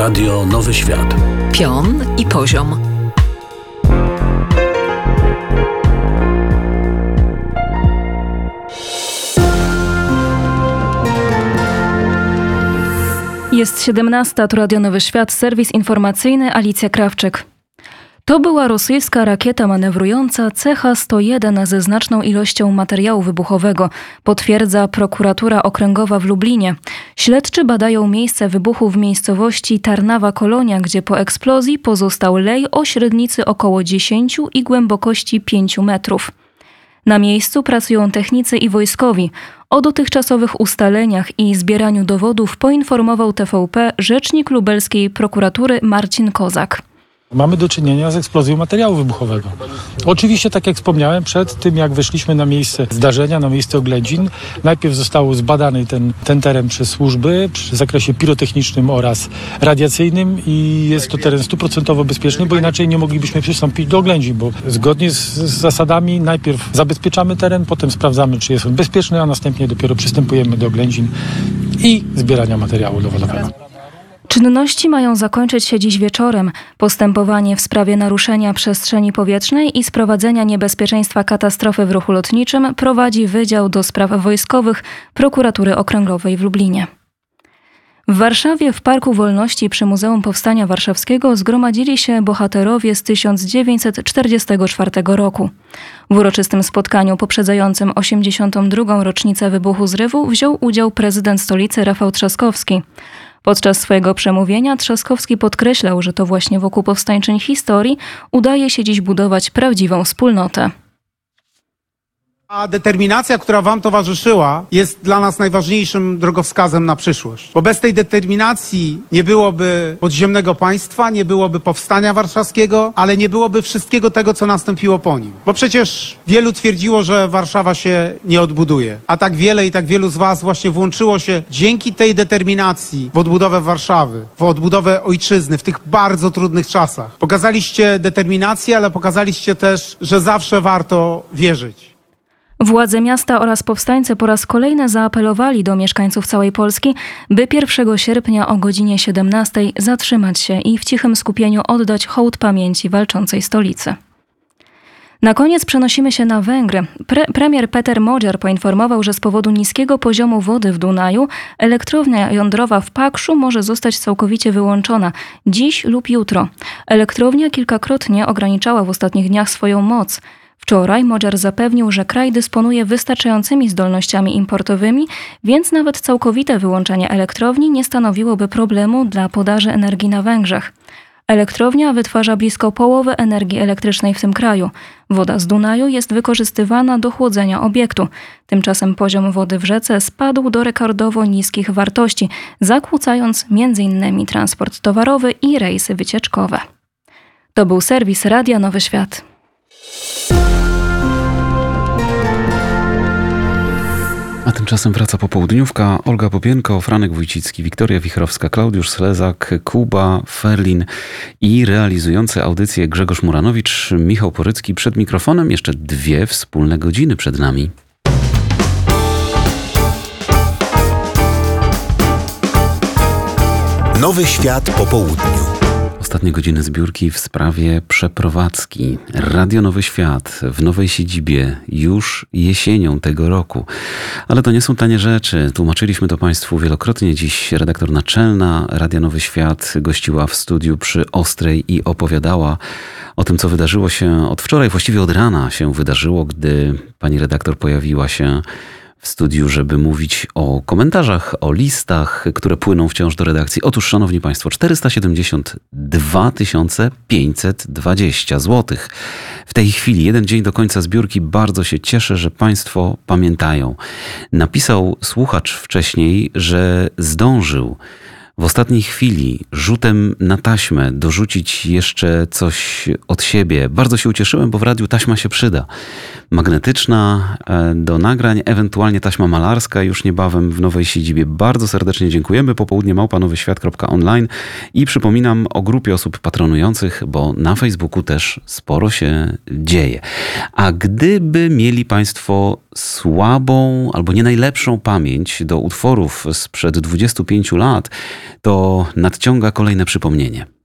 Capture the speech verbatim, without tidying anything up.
Radio Nowy Świat. Pion i poziom. Jest siedemnasta, to Radio Nowy Świat, serwis informacyjny, Alicja Krawczyk. To była rosyjska rakieta manewrująca C H sto jeden ze znaczną ilością materiału wybuchowego, potwierdza prokuratura okręgowa w Lublinie. Śledczy badają miejsce wybuchu w miejscowości Tarnawa Kolonia, gdzie po eksplozji pozostał lej o średnicy około dziesięć i głębokości pięć metrów. Na miejscu pracują technicy i wojskowi. O dotychczasowych ustaleniach i zbieraniu dowodów poinformował T V P rzecznik lubelskiej prokuratury Marcin Kozak. Mamy do czynienia z eksplozją materiału wybuchowego. Oczywiście, tak jak wspomniałem, przed tym jak weszliśmy na miejsce zdarzenia, na miejsce oględzin, najpierw został zbadany ten, ten teren przez służby w zakresie pirotechnicznym oraz radiacyjnym i jest to teren stuprocentowo bezpieczny, bo inaczej nie moglibyśmy przystąpić do oględzin, bo zgodnie z, z zasadami najpierw zabezpieczamy teren, potem sprawdzamy, czy jest on bezpieczny, a następnie dopiero przystępujemy do oględzin i zbierania materiału dowodowego. Czynności mają zakończyć się dziś wieczorem. Postępowanie w sprawie naruszenia przestrzeni powietrznej i sprowadzenia niebezpieczeństwa katastrofy w ruchu lotniczym prowadzi Wydział do Spraw Wojskowych Prokuratury Okręgowej w Lublinie. W Warszawie w Parku Wolności przy Muzeum Powstania Warszawskiego zgromadzili się bohaterowie z tysiąc dziewięćset czterdziestego czwartego roku. W uroczystym spotkaniu poprzedzającym osiemdziesiątą drugą rocznicę wybuchu zrywu wziął udział prezydent stolicy Rafał Trzaskowski. Podczas swojego przemówienia Trzaskowski podkreślał, że to właśnie wokół powstańczyń historii udaje się dziś budować prawdziwą wspólnotę. A determinacja, która wam towarzyszyła, jest dla nas najważniejszym drogowskazem na przyszłość. Bo bez tej determinacji nie byłoby podziemnego państwa, nie byłoby powstania warszawskiego, ale nie byłoby wszystkiego tego, co nastąpiło po nim. Bo przecież wielu twierdziło, że Warszawa się nie odbuduje. A tak wiele i tak wielu z was właśnie włączyło się dzięki tej determinacji w odbudowę Warszawy, w odbudowę ojczyzny w tych bardzo trudnych czasach. Pokazaliście determinację, ale pokazaliście też, że zawsze warto wierzyć. Władze miasta oraz powstańcy po raz kolejny zaapelowali do mieszkańców całej Polski, by pierwszego sierpnia o godzinie siedemnastej zatrzymać się i w cichym skupieniu oddać hołd pamięci walczącej stolicy. Na koniec przenosimy się na Węgry. Pre- premier Peter Magyar poinformował, że z powodu niskiego poziomu wody w Dunaju elektrownia jądrowa w Pakszu może zostać całkowicie wyłączona dziś lub jutro. Elektrownia kilkakrotnie ograniczała w ostatnich dniach swoją moc. Wczoraj Magyar zapewnił, że kraj dysponuje wystarczającymi zdolnościami importowymi, więc nawet całkowite wyłączenie elektrowni nie stanowiłoby problemu dla podaży energii na Węgrzech. Elektrownia wytwarza blisko połowę energii elektrycznej w tym kraju. Woda z Dunaju jest wykorzystywana do chłodzenia obiektu. Tymczasem poziom wody w rzece spadł do rekordowo niskich wartości, zakłócając między innymi transport towarowy i rejsy wycieczkowe. To był serwis Radia Nowy Świat. A tymczasem wraca popołudniówka. Olga Popienko, Franek Wójcicki, Wiktoria Wichrowska, Klaudiusz Slezak, Kuba Ferlin i realizujący audycję Grzegorz Muranowicz, Michał Porycki przed mikrofonem. Jeszcze dwie wspólne godziny przed nami. Nowy Świat po południu. Ostatnie godziny zbiórki w sprawie przeprowadzki. Radio Nowy Świat w nowej siedzibie już jesienią tego roku. Ale to nie są tanie rzeczy. Tłumaczyliśmy to Państwu wielokrotnie. Dziś redaktor naczelna Radia Nowy Świat gościła w studiu przy Ostrej i opowiadała o tym, co wydarzyło się od wczoraj, właściwie od rana się wydarzyło, gdy pani redaktor pojawiła się w studiu, żeby mówić o komentarzach, o listach, które płyną wciąż do redakcji. Otóż, szanowni państwo, czterysta siedemdziesiąt dwa tysiące pięćset dwadzieścia złotych. W tej chwili, jeden dzień do końca zbiórki, bardzo się cieszę, że państwo pamiętają. Napisał słuchacz wcześniej, że zdążył w ostatniej chwili rzutem na taśmę dorzucić jeszcze coś od siebie. Bardzo się ucieszyłem, bo w radiu taśma się przyda. Magnetyczna do nagrań, ewentualnie taśma malarska już niebawem w nowej siedzibie. Bardzo serdecznie dziękujemy. Popołudnie małpa nowy świat kropka online i przypominam o grupie osób patronujących, bo na Facebooku też sporo się dzieje. A gdyby mieli państwo słabą albo nie najlepszą pamięć do utworów sprzed dwudziestu pięciu lat, to nadciąga kolejne przypomnienie.